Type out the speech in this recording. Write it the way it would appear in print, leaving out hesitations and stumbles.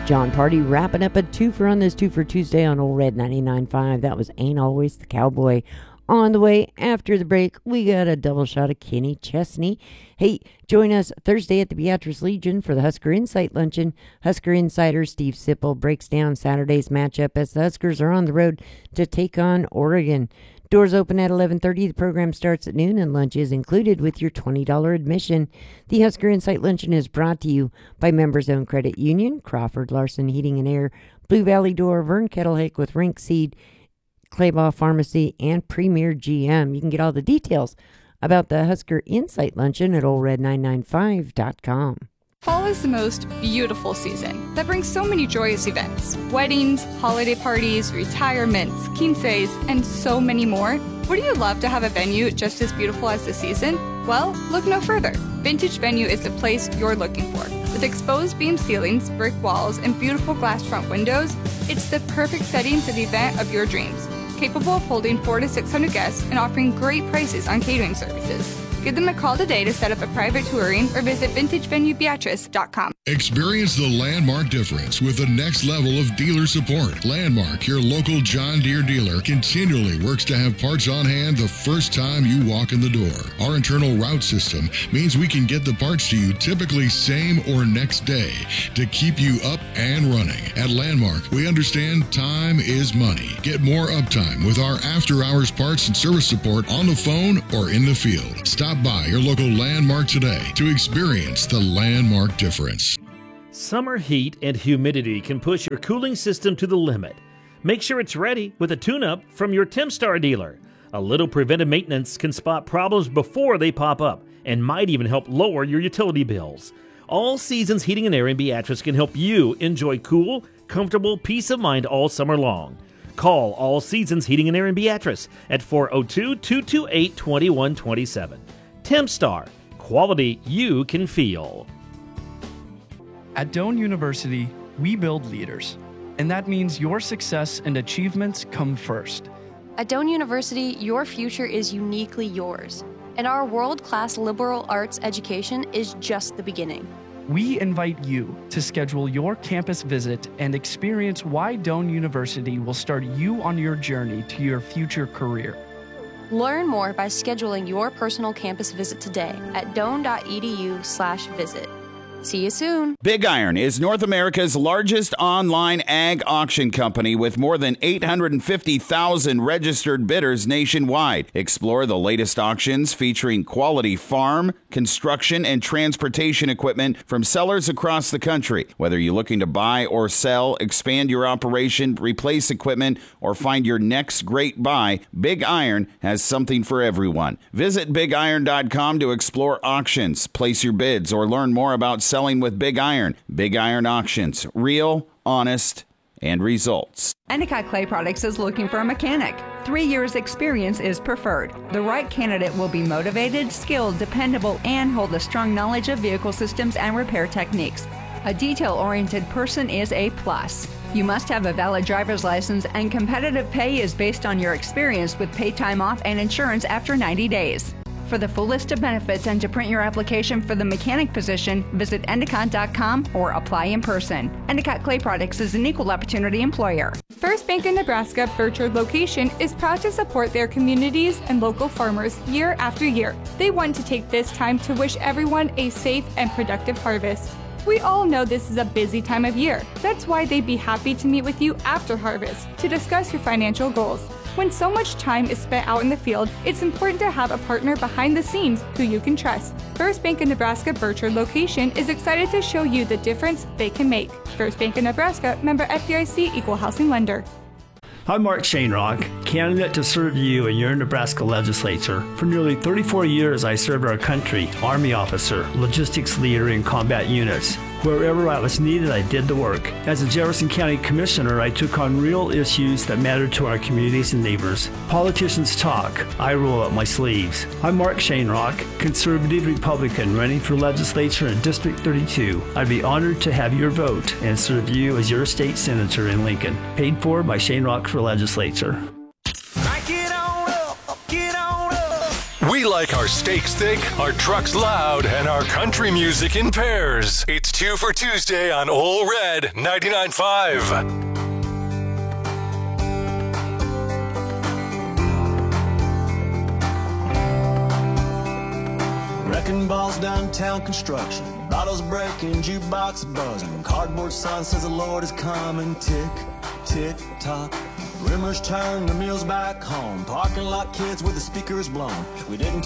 John Party wrapping up a twofer on this Two for Tuesday on Old Red 99.5. That was Ain't Always the Cowboy. On the way after the break, we got a double shot of Kenny Chesney. Hey, join us Thursday at the Beatrice Legion for the Husker Insight Luncheon. Husker Insider Steve Sipple breaks down Saturday's matchup as the Huskers are on the road to take on Oregon. Doors open at 11:30. The program starts at noon, and lunch is included with your $20 admission. The Husker Insight Luncheon is brought to you by Members Owned Credit Union, Crawford Larson Heating and Air, Blue Valley Door, Vern Kettlehake with Rink Seed, Claybaugh Pharmacy, and Premier GM. You can get all the details about the Husker Insight Luncheon at oldred995.com. Fall is the most beautiful season that brings so many joyous events. Weddings, holiday parties, retirements, quinceañeras, and so many more. Wouldn't you love to have a venue just as beautiful as the season? Well, look no further. Vintage Venue is the place you're looking for. With exposed beam ceilings, brick walls, and beautiful glass front windows, it's the perfect setting for the event of your dreams. Capable of holding 400 to 600 guests and offering great prices on catering services. Give them a call today to set up a private touring or visit vintagevenuebeatrice.com. Experience the Landmark difference with the next level of dealer support. Landmark, your local John Deere dealer, continually works to have parts on hand the first time you walk in the door. Our internal route system means we can get the parts to you typically same or next day to keep you up and running. At Landmark, we understand time is money. Get more uptime with our after-hours parts and service support on the phone or in the field. Stop by your local Landmark today to experience the Landmark difference. Summer heat and humidity can push your cooling system to the limit. Make sure it's ready with a tune-up from your Temstar dealer. A little preventive maintenance can spot problems before they pop up and might even help lower your utility bills. All Seasons Heating and Air in Beatrice can help you enjoy cool, comfortable peace of mind all summer long. Call All Seasons Heating and Air in Beatrice at 402-228-2127. Temstar, quality you can feel. At Doane University, we build leaders, and that means your success and achievements come first. At Doane University, your future is uniquely yours, and our world-class liberal arts education is just the beginning. We invite you to schedule your campus visit and experience why Doane University will start you on your journey to your future career. Learn more by scheduling your personal campus visit today at doane.edu/visit. See you soon. Big Iron is North America's largest online ag auction company with more than 850,000 registered bidders nationwide. Explore the latest auctions featuring quality farm, construction, and transportation equipment from sellers across the country. Whether you're looking to buy or sell, expand your operation, replace equipment, or find your next great buy, Big Iron has something for everyone. Visit BigIron.com to explore auctions, place your bids, or learn more about selling with Big Iron. Big Iron Auctions. Real, honest, and results. Endicott Clay Products is looking for a mechanic. 3 years experience is preferred. The right candidate will be motivated, skilled, dependable, and hold a strong knowledge of vehicle systems and repair techniques. A detail-oriented person is a plus. You must have a valid driver's license, and competitive pay is based on your experience with paid time off and insurance after 90 days. For the full list of benefits and to print your application for the mechanic position, visit Endicott.com or apply in person. Endicott Clay Products is an equal opportunity employer. First Bank of Nebraska Bertrand location is proud to support their communities and local farmers year after year. They want to take this time to wish everyone a safe and productive harvest. We all know this is a busy time of year. That's why they'd be happy to meet with you after harvest to discuss your financial goals. When so much time is spent out in the field, it's important to have a partner behind the scenes who you can trust. First Bank of Nebraska Bertrand location is excited to show you the difference they can make. First Bank of Nebraska, member FDIC, equal housing lender. I'm Mark Shanerock, candidate to serve you in your Nebraska legislature. For nearly 34 years, I served our country, Army officer, logistics leader in combat units. Wherever I was needed, I did the work. As a Jefferson County Commissioner, I took on real issues that mattered to our communities and neighbors. Politicians talk, I roll up my sleeves. I'm Mark Shanerock, conservative Republican running for legislature in District 32. I'd be honored to have your vote and serve you as your state senator in Lincoln. Paid for by Shanerock for Legislature. We like our steaks thick, our trucks loud, and our country music in pairs. It's 2 for Tuesday on Ole Red 99.5. Wrecking balls, downtown construction, bottles breaking, jukebox buzzing, cardboard sign says the Lord is coming. Tick, tick, tock. Rimmers turn the mills back home. Parking lot kids with the speakers blown. We didn't